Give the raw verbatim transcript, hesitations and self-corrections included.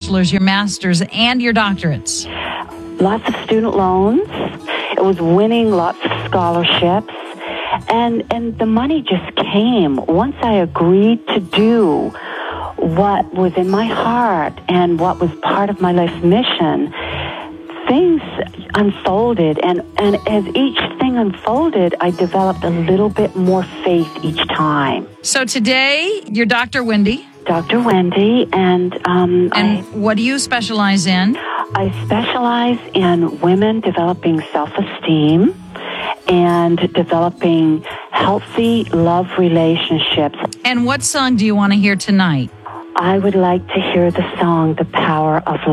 bachelor's, your master's, and your doctorates? Lots of student loans. It was winning lots of scholarships. And and the money just came once I agreed to do what was in my heart and what was part of my life's mission. Things unfolded, and, and as each thing unfolded, I developed a little bit more faith each time. So today, you're Doctor Wendy. Doctor Wendy, and um, And I, what do you specialize in? I specialize in women developing self-esteem and developing healthy love relationships. And what song do you want to hear tonight? I would like to hear the song, The Power of Love.